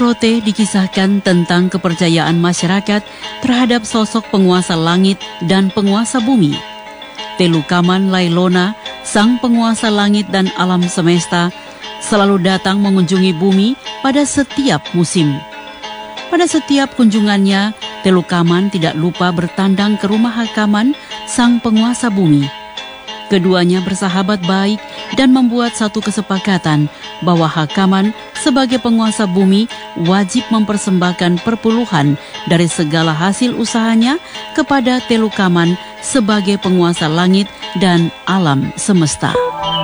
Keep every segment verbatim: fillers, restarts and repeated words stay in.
Torote dikisahkan tentang kepercayaan masyarakat terhadap sosok penguasa langit dan penguasa bumi. Telukaman Lailona, sang penguasa langit dan alam semesta, selalu datang mengunjungi bumi pada setiap musim. Pada setiap kunjungannya, Telukaman tidak lupa bertandang ke rumah Hakaman, sang penguasa bumi. Keduanya bersahabat baik dan membuat satu kesepakatan bahwa Hakaman sebagai penguasa bumi wajib mempersembahkan perpuluhan dari segala hasil usahanya kepada Telukaman sebagai penguasa langit dan alam semesta.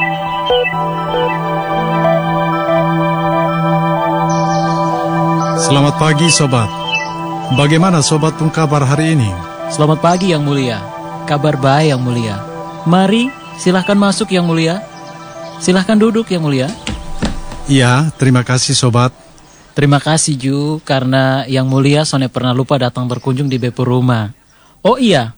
Selamat pagi sobat. Bagaimana sobat pun kabar hari ini? Selamat pagi Yang Mulia. Kabar baik Yang Mulia. Mari silahkan masuk Yang Mulia. Silahkan duduk Yang Mulia. Iya, terima kasih sobat. Terima kasih Ju, karena Yang Mulia Sone pernah lupa datang berkunjung di Bepu rumah. Oh iya,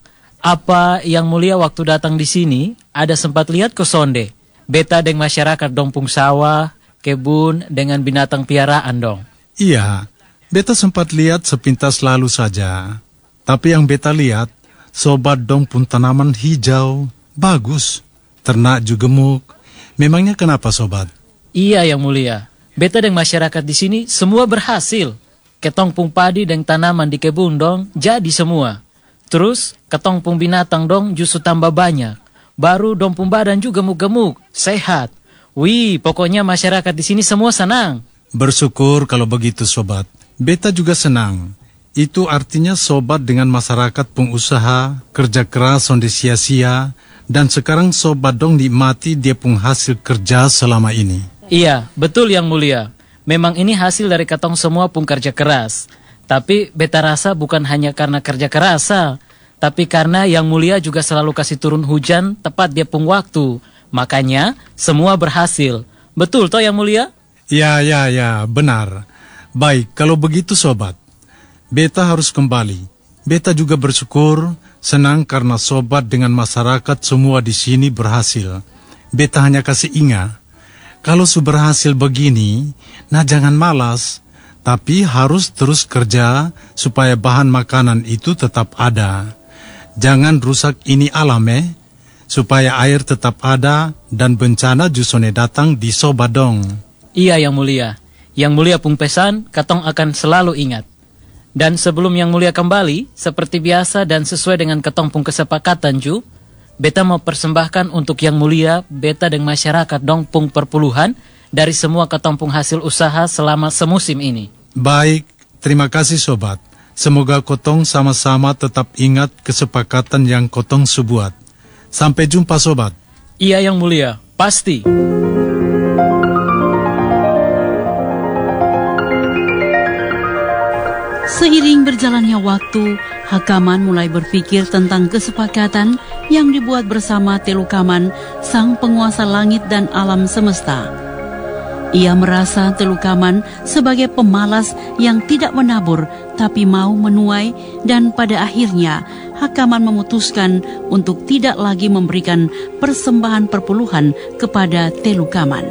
apa Yang Mulia waktu datang di sini ada sempat lihat ke sonde? Beta deng masyarakat dompung sawah, kebun dengan binatang piaraan dong. Iya, beta sempat lihat sepintas lalu saja. Tapi yang beta lihat, sobat dong pun tanaman hijau, bagus, ternak juga gemuk. Memangnya kenapa sobat? Iya Yang Mulia, beta dan masyarakat di sini semua berhasil. Ketong pung padi dan tanaman di kebun dong jadi semua. Terus ketong pung binatang dong justru tambah banyak. Baru dong pung badan juga gemuk-gemuk, sehat. Wih, pokoknya masyarakat di sini semua senang. Bersyukur kalau begitu sobat. Beta juga senang. Itu artinya sobat dengan masyarakat pengusaha, kerja keras sonde sia-sia, dan sekarang sobat dong nikmati dia pun hasil kerja selama ini. Iya, betul Yang Mulia. Memang ini hasil dari katong semua pun kerja keras. Tapi beta rasa bukan hanya karena kerja keras, tapi karena Yang Mulia juga selalu kasih turun hujan tepat dia pun waktu. Makanya semua berhasil. Betul toh Yang Mulia? Ya, ya, ya, benar. Baik, kalau begitu sobat, beta harus kembali. Beta juga bersyukur, senang karena sobat dengan masyarakat semua di sini berhasil. Beta hanya kasih ingat, kalau su berhasil begini, nah jangan malas, tapi harus terus kerja supaya bahan makanan itu tetap ada. Jangan rusak ini alam eh, supaya air tetap ada dan bencana jusone datang di sobat dong. Iya Yang Mulia. Yang Mulia pun pesan, katong akan selalu ingat. Dan sebelum Yang Mulia kembali, seperti biasa dan sesuai dengan ketong pun kesepakatan Ju, beta mau persembahkan untuk Yang Mulia, beta dan masyarakat dong pung perpuluhan dari semua ketong pung hasil usaha selama semusim ini. Baik, terima kasih sobat. Semoga kotong sama-sama tetap ingat kesepakatan yang kotong sebuat. Sampai jumpa sobat. Iya Yang Mulia, pasti. Seiring berjalannya waktu, Hakaman mulai berpikir tentang kesepakatan yang dibuat bersama Telukaman, sang penguasa langit dan alam semesta. Ia merasa Telukaman sebagai pemalas yang tidak menabur tapi mau menuai, dan pada akhirnya Hakaman memutuskan untuk tidak lagi memberikan persembahan perpuluhan kepada Telukaman.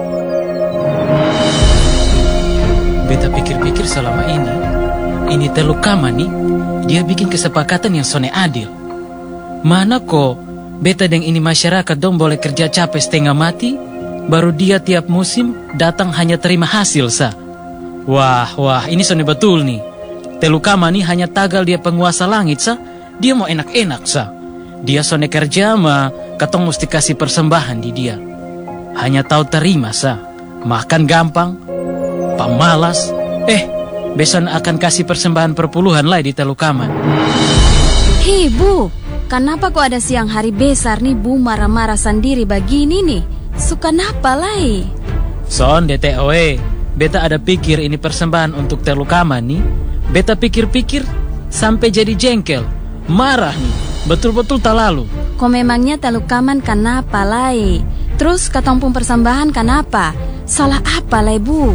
Beta pikir-pikir selama ini, ini Telukaman nih, dia bikin kesepakatan yang sone adil. Mana kok beta dan ini masyarakat dong boleh kerja capek setengah mati, baru dia tiap musim datang hanya terima hasil sa. Wah, wah, ini sone betul nih. Telukaman nih hanya tagal dia penguasa langit sa, dia mau enak-enak sa. Dia sone kerja mah, katong mesti kasih persembahan di dia. Hanya tahu terima sa, makan gampang, pamalas, eh beson akan kasih persembahan perpuluhan lah di Telukaman. Hei Bu, kenapa kok ada siang hari besar nih Bu marah-marah sendiri begini nih? Suka napa lai? Son D T O E, beta ada pikir ini persembahan untuk Telukaman nih. Beta pikir-pikir sampai jadi jengkel, marah nih, betul-betul tak lalu. Kok memangnya Telukaman kenapa lai? Terus katong pun persembahan kenapa? Salah apa lai Bu?